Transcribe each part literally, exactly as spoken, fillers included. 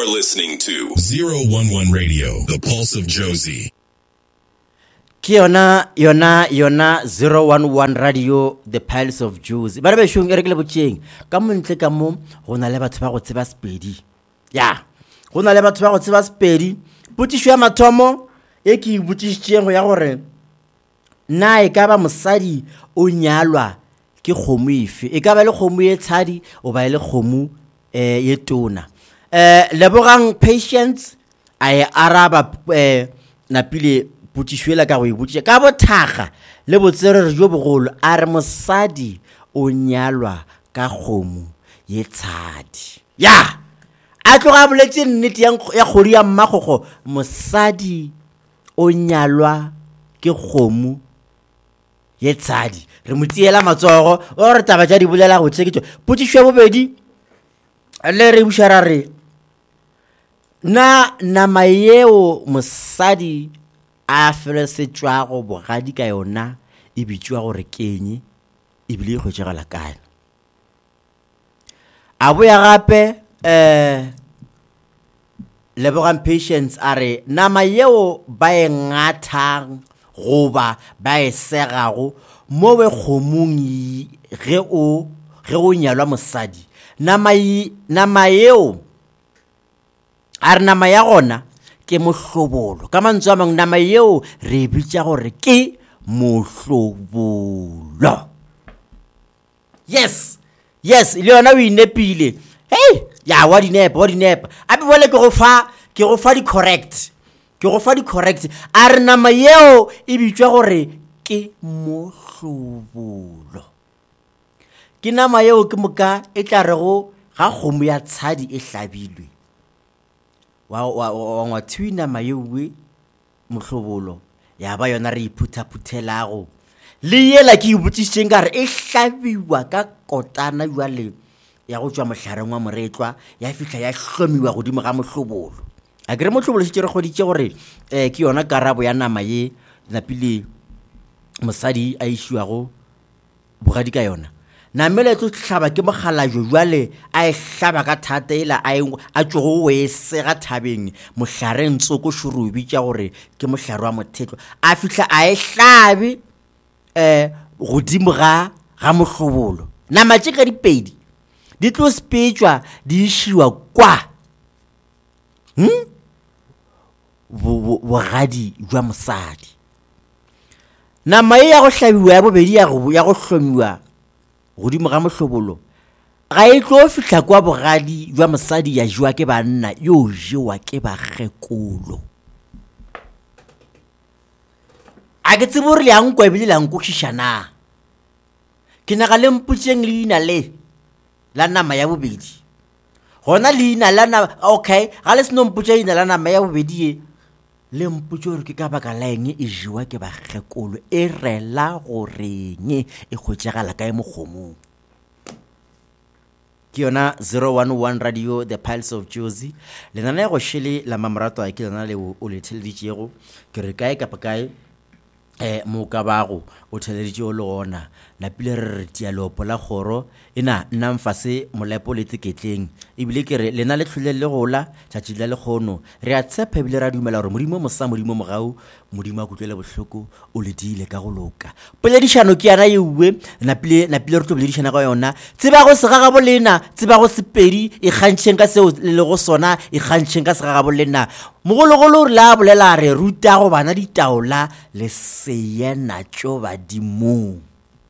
listening to zero one one Radio, the pulse of Josie. Ki yona yona yona zero one one Radio, the pulse of Josie. Ba re be shong e re ke le botjeng ka montle ka mo go na le batho ba go tseba spedi. Ya. Go na le batho ba go tseba spedi. Putisho ya mathomo e ke butishitseng go ya gore na e ka ba mosadi o nyalwa ke kgomo ife e ka ba le kgomo e tshadi o ba le kgomo eh ye tona eh lebogang patience a araba eh na pile butishwela ka go e butša ka bothaga le botsere jo bogolo a re mosadi o nyalwa ka kgomo ye tshadi ya a tloga boletse nnete ya kgori ya mmagogo mosadi o nyalwa ke kgomo ye tshadi re motiela matsogo o re taba ja di bolela go tseketso putishwe bobedi le re bushara re na nama yeo mosadi a felesetswa go bogadi ka yona e bitšwa gore kenye e bile go tšegala kae a boya gape eh lebogang patience are nama yeo ba e ngathang goba ba e segago mo be khomong ge o ge o nyalwa mosadi nama yi nama yeo are nama ya gona ke mohlobolo ka mantswe a mang nama yeo re bitša gore ke mohlobolo yes yes le yona o inepile hey ya wa dinepa wa dinepa a be bole ke go fa ke go fa di correct ke go fa di correct a re nama yeo e bitšwa gore ke mohlobolo ke nama yeo ke moka e tla rego ga kgomo ya tshadi e hlabilwe wa wa wa tshwi nama yeo we mohlobolo ya ba yona re iphuthaphutelago le yela ke ibutsitseng ka re e hlabiwa ka kotana jwale ya go tswa mohlareng wa moretlwa ya fihla ya hlomiwa godimo ga mohlobolo a kere mohlobolo se tsere goditse gore eh ke yona karabo ya nama ye napile mosadi a ishiwago bogadi ka yona na mele tlo tlhaba ke mogalajo jwale a e hlaba ka thata ela a a tsogo we se ga thabeng mohlareng tsoko shurubi tša gore ke mohlaro wa mothetlo a fihla a e hlabe eh godimo ga ga mohlobolo nama tše ka dipedi di tlo spetswa di ishiwa kwa hm bogadi jwa mosadi nama e ya go hlabiwa ya bobedi ya go ya go hlomiwa godimo ga mohlobolo ga e tlo fihla kwa bogadi jwa mosadi ya jwa ke banna yo jewa ke bagekolo a ke tsebore le yang kwa ebile la nkokishana ke naga le mputšeng le ina le la nama ya bobedi gona le ina la nama okay ga le seno mputša ina la nama ya bobedi ye le mputšo re ke ka baka la eng e jewa ke bagekolo e rela goreng e khotšegala ka mo khomong ke yona zero one one Radio, the pulse of Josie le nana go shele la mamrato a ke lana le o le theleditšego ke re kae ka pakae eh mo ka bago o theleditšego le gona la pile re tia lopo la khoro ina nna mfase molepo le tiketleng e bile ke re lena le tlholele gola tšatši la le khono re a tshepa bile ra dumela gore modimo mo sa modimo mogau modimo a kutlele bohloko o le dile ka go loka poledišano ke yana yewe na pile na pile re tlo poledišana ka yona tseba go se ga bolena tseba go sepedi e khantšheng ka seo le go sona e khantšheng ka se ga bolena mogologolo la bolela re ruta go bana ditaola le seyena tšo badimo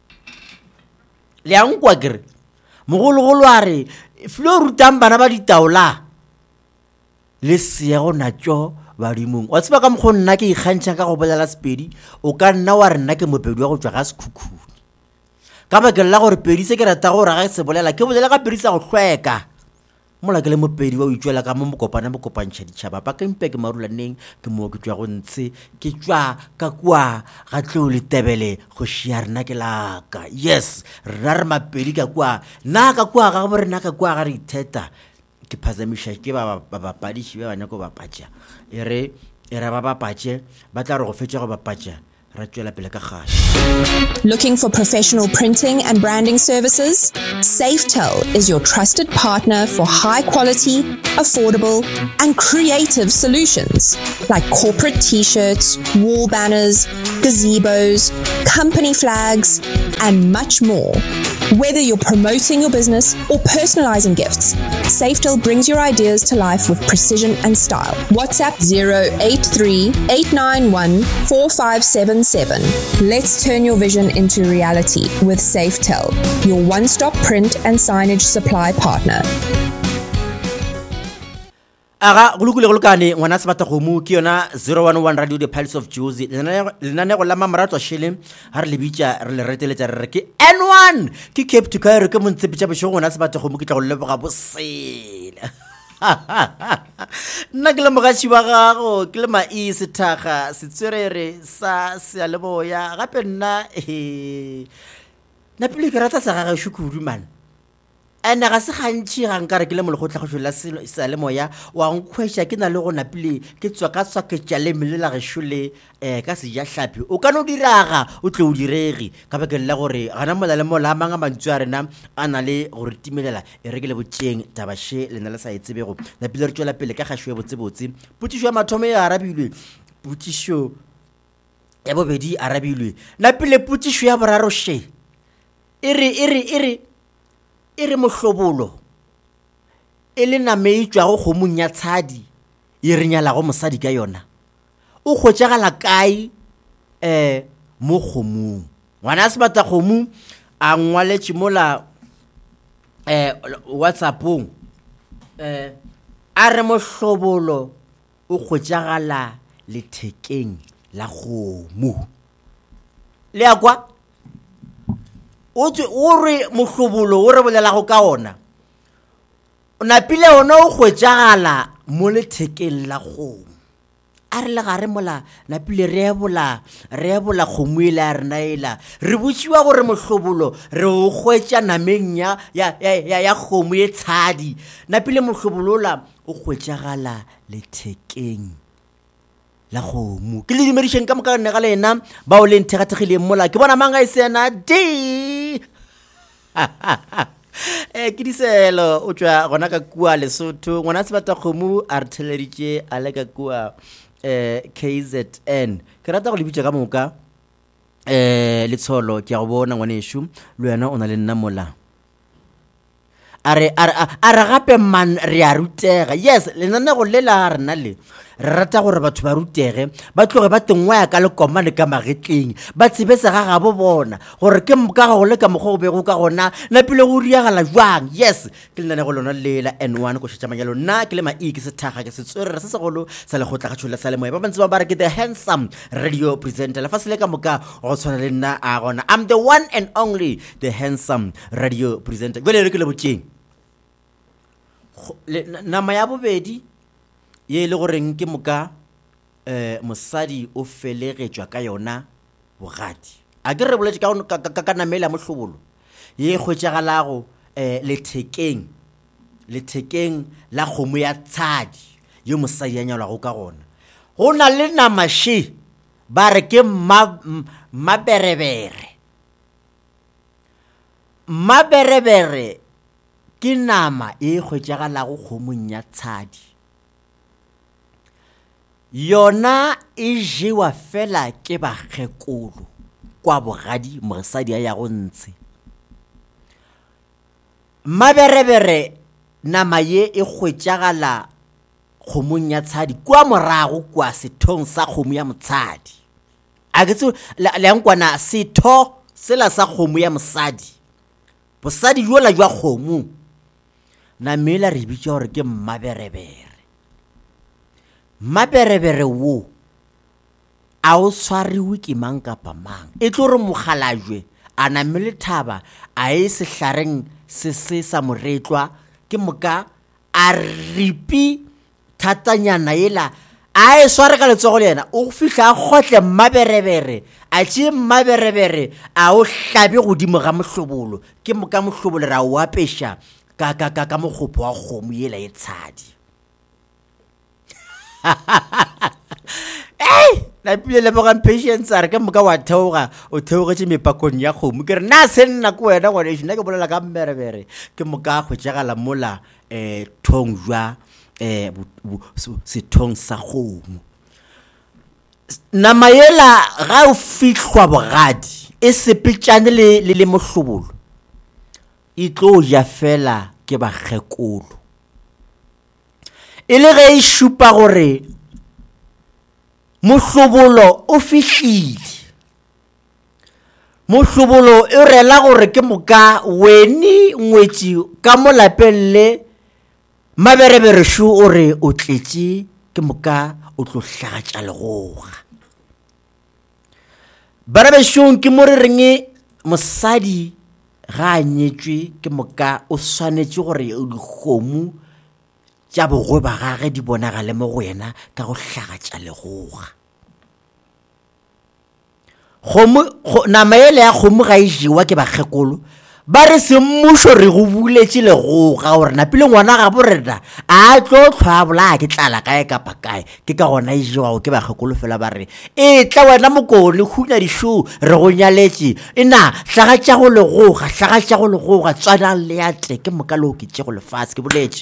le angwa kere mogologolo a re flo rutang bana ba ditaola le seego natšo badimong wa tseba ka mokgo nna ke ikgantšha ka go bolela sepedi o ka nna wa re nna ke mopedi wa go tswa ga sekhukhuni ka bakeng la gore pedi se ke rata gore ga se bolela ke bolela ka pedi sa go hlweka mola ke le mopedi wa o itšwela ka mo mokopana mo kopantšha ditšhaba ba ka mpe ke marulaneng ke mo ke tswa go ntse ke tswa ka kwa ga tlo le tebele go shia rena ke laka yes rena re mapedi ka kwa na ka kwa ga bo rena ka kwa ga re itheta ke phazamisha ke ba ba padishi ba bana go ba patša e re e ra ba ba patše ba tla re go fetša go ba patša ra tswela pele ka kgaso. Looking for professional printing and branding services? Safetel is your trusted partner for high quality, affordable, and creative solutions like corporate t-shirts, wall banners, gazebos, company flags, and much more. Whether you're promoting your business or personalizing gifts, Safetel brings your ideas to life with precision and style. WhatsApp zero eight three, eight nine one, four five seven seven. Let's turn your vision into reality with Safetel, your one-stop print and signage supply partner. Aga gulukule gulukane ngwana se batla go mu ke yona zero one one Radio The Pulse of Jozi lenane go la mamaratswa shele ha re le bitsa re le reteletsa re ke N one ke Cape to Cairo ke montse bitsa bosho ngwana se batla go mu ke tla go leboga bosela nna ke le mogatshi wa gago ke le maise thaga setswerere sa se leboya gape nna eh na pele ke rata sa gaga shukudu man ena ga se gantši ga nka re ke le mologotla go tšhola sa le moya wa nkhwetša ke na le go napile ke tswa ka tswa ke tša le melela ge šole eh ka se ja hlapi o ka no diraga o tle o direge ka ba ke lla gore gana mola le mola manga mantšu a rena a na le gore timelela e re ke le botšeng tabashe le na le sa etsebego napile re tšwela pele ka gašo ya botsebotse potšišo ya mathomo ya arabilwe potšišo ya bobedi arabilwe napile potšišo ya boraro she ere ere ere e re mohlobolo e le name e tswa go kgomong ya tshadi e re nyala go mosadi ka yona o kgotšagala kae eh mo kgomong ngwana se batla kgomo a ngwaletše mola eh WhatsAppong eh a re mohlobolo o kgotšagala lethekeng la kgomo le akwa o tse o re mohlobolo o re bolela go ka ona o napile ona o kgwetšagala mo lethekeng la kgomo a re le gare mola napile re ebola re ebola kgomo ile a rena ela re botšiwa gore mohlobolo re o kgwetša nameng ya ya ya ya kgomo e tshadi napile mohlobolo la o kgwetšagala lethekeng la kgomo ke le dimedišeng ka moka nne ga lena ba o le nthegathegileng mola ke bona manga e sena di eh ke diselo o tswa gona ka kua Lesotho ngwana se batla kgomo a re theleditše a le ka kua eh K Z N ke rata go le bitša ka moka eh letsholo ke a go bona ngwaneshu le wena o na le nna mola are are are gape man re a rutega yes le nna go lela rena le re rata gore batho ba rutege ba tloge ba tengwa ka le komane ka magetleng ba tsebesa ga ga bo bona gore ke mka go le ka mogo go bego ka gona na pele go riagala jwang yes ke le nna go lona lela N one go tšha manyalo nna ke le ma e ke se thaga ke se tswerere se segolo sa le gotla ga tšhola sa le moya ba bantse ba ba re ke the handsome radio presenter la fasile ka moka go tshwana le nna a gona I'm the one and only the handsome radio presenter go le re ke le botšeng nama ya bobedi ye le gore nke moka eh mosadi o felegetswa ka yona bogadi a ke re boletse ka ka namela mohlobolo ye kgwetšagalago eh lethekeng lethekeng la kgomo ya tshadi yo mosadi ya nyalwa go ka gona go na le nama she ba re ke maberebere maberebere ke nama e kgwetšagalago kgomong ya tshadi yona e jewa fela ke bagekolo kwa bogadi mosadi ya go ntse maberebere nama ye e kgwetšagala kgomong ya tshadi kwa morago kwa sethong sa kgomo ya motshadi a ke tse le nkwana setho sela sa kgomo ya mosadi bosadi jola jwa kgomo na mela re bitša gore ke maberebere maberebere wo a o swariwe ke mang kapa mang e tlo re mogalajwe a na melethaba a e sehlareng se se sa moretlwa ke moka a ripi thatanyana ela a e sware ka letsogo le yena o fihla a gotle maberebere a tše maberebere a o hlabe godimo ga mohlobolo ke moka mohlobolo ra o apesha ka ka ka ka mogopo wa kgomo yela e tshadi eh la pile le bogan patience are ke moka wa theoga o theogetše mepakong ya kgomo ke re na se nna ko wena gone šina ke bolela ka mmerebere ke moka go tšegala mola eh thong jwa eh sethong sa kgomo nama yela ga o fihlwa bogadi e sepetšane le le mohlobolo e tlo ja fela ke ba gekolo e le ge e šupa gore mohlobolo o fihlile mohlobolo e rela gore ke moka weni ngwetši ka molapeng le maberebere shu ore o tletše ke moka o tlo hlagatša legoga barabešong ke mo re reng mosadi ga a nyetšwe ke moka o swanetše gore dikgomo tša bogwe ba gage di bonagale mo go yena ka go hlagatša legoga kgomo nama ele ya kgomo ga e jewa ke bakgekolo ba re semmušo re go buletše legoga gore napile ngwana ga borena a tlo tlhwabola ke tlala kae kapa kae ke ka gona e jewago ke bakgekolo fela ba re e tla wena mokone hunya dišo re go nyaletše ena hlagatša go legoga hlagatša go legoga tswanang le yatle ke moka leo ke tše go lefase ke boletše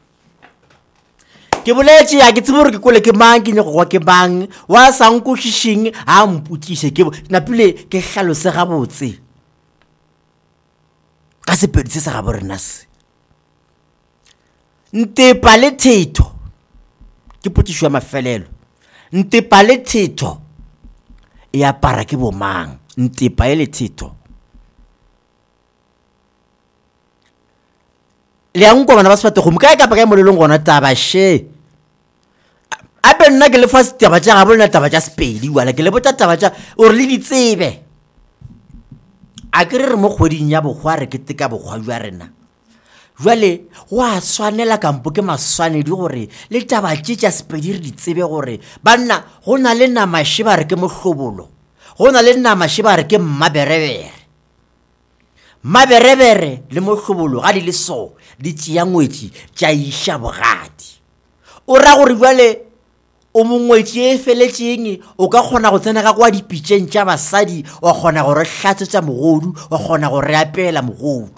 ke boletše ya ke tsebe gore ke kole ke mang ke nyego gwa ke bang wa sankošišing a mputšiše ke napile ke hlalose gabotse ka sepedi se sa ga borena se ntepa le thetho ke potšišo ya mafelelo ntepa le thetho e apara ke bomang ntepa e le thetho le yang kwa bana ba sepate go mkae ka pa ka molelong gona taba she a be nna ke le fa taba tša ga bona taba tša sepedi wala ke le botsa taba tša o re le ditsebe a ke re mo kgoding ya bogwa re ke teka bogwa jwa rena jwale wa swanela kampo ke maswanedi gore le taba tše tša sepedi re ditsebe gore banna go na le nama sheba re ke mohlobolo go na le nama sheba re ke mmaberebere maberebere le mohlobolo ga di le so di tšea ngwetši tša iša bogadi o ra gore jwale o mongwetši e feletšeng o ka kgona go tsena ka kwa dipitšeng tša basadi wa kgona go re hlatsetša mogodu wa kgona go re apela mogodu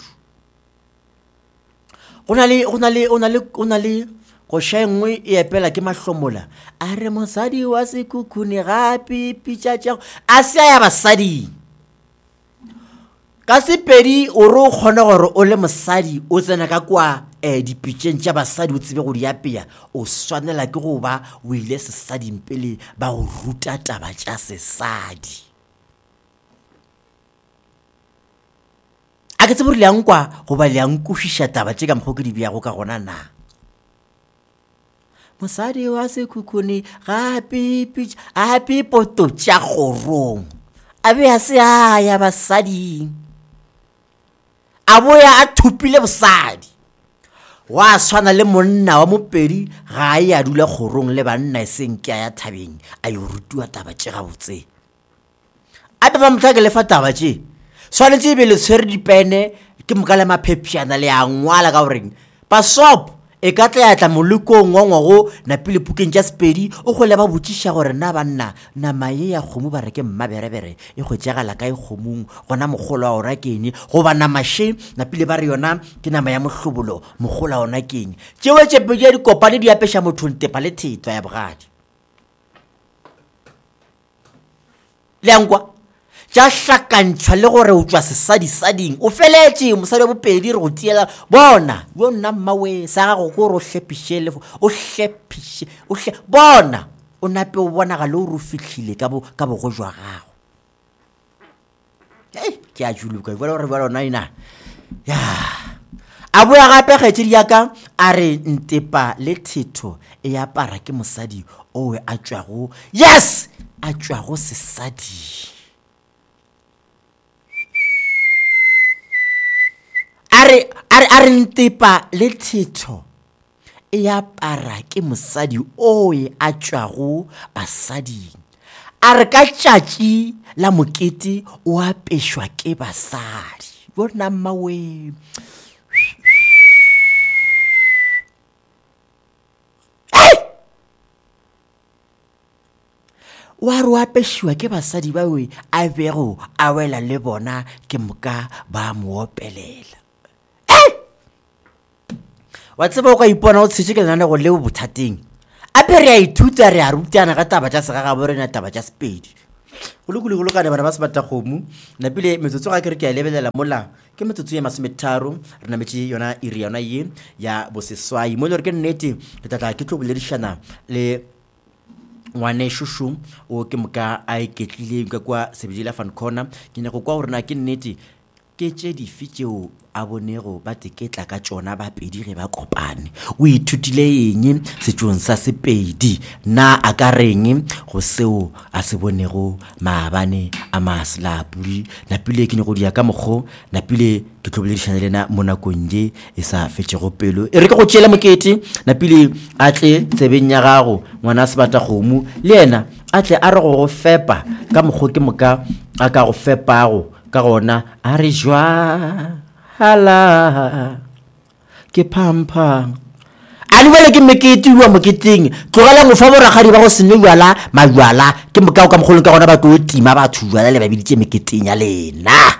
go na le go na le o na le o na le go šengwe e apela ke mahlomola a re mosadi wa sekhukhune gape pitša tša a se ya basadi ka sepedi o re o kgona gore o le mosadi o tsena ka kwa eh dipitšeng tša basadi o tsebe go di apea o swanela ke go ba o ile sesading pele ba go ruta taba tša sesadi a ke tsebe gore le yang kwa go ba le yang kušiša taba tše ka mokgwa ke di beago ka gona na mosadi wa sekhukhune gape pitša gape poto tša kgorong a be a se a ya basading a boya a thupile bosadi wa swana le monna wa mopedi ga a ya dula kgorong le banna e seng ke ya thabeng a yo rutua taba tše gabotse a be ba motla ke lefa taba tše swanetše be le tshwere dipene ke moka le maphepšana le a ngwala ka goreng pasopo e ka tla ya tla molekong wa ngwago napile pukeng tša sepedi o go le ba botšiša gore na banna nama ye ya kgomo ba re ke mmaberebere e go tšegala ka e kgomong gona mogolo wa ona keng goba nama she napile ba re yona ke nama ya mohlobolo mogolo wa ona keng tšeo tšepedi ya dikopane di apeša motho ntepa le thetwa ya bogadi le yankwa tša hlakantšhwa le gore o tšwa sesadi-sading o feletše mosadi wa bopedi re go tiela bona yo nna mmawe sa gago ko re o hlepiše o hlepiše o hle bona o nape o bonagale o re o fihlile ka bogo jwa gago hei ke a juluka jale gore ba lona ena ya a boya gape kgetšedi yaka a re ntepa le thetho e apara ke mosadi o a tšwago yes a tšwago sesadi are are are ntepa le thetho e apara ke mosadi o e a tšwago basadi a re ka tšatši la mokete o apešwa ke basadi bona mmawe wa re apeshiwa ke basadi ba we a bego a wela le bona ke moka ba mo opelela wa tseba o ka ipona o tshetse ke lena go leo bothateng ape re a ithuta re a rutana ka taba tša sega ga borena taba tša Sepedi go le go le ka bana ba se bata khomu na pele metsotso ga ke re ke a lebelela mola ke metsotso ya masemetharo re na metsi yona iri yona ye ya boseswai mo le re ke nnete ke tla ke tlo boledišana le ngwane shushu o ke moka a iketlile ka kwa Sebedile Fan Corner ke ne go kwa gore na ke nnete ke tše dife tšeo a bonego ba teketla ka tšona ba pedi ge ba kopane o ithutile eng setšong sa Sepedi na a ka reng go seo a se bonego maabane a maslapuli na pile ke ne go dia ka mokgo na pile ke tloboledišana lena mo nakong ye e sa fetšego pelo e re ke go tšela mokete na pile a tle tsebeng ya gago ngwana a se bata kgomo le yena a tle a re go go fepa ka mokgo ke moka a ka go fepago ka gona a re jwa hala ke pampa ani wele ke mekete wa moketeng tlogela mo fa boragadi ba go sene jwala majwala ke mokao ka mogolong ka gona ba tlo tima batho jwala le ba biditse meketeng ya lena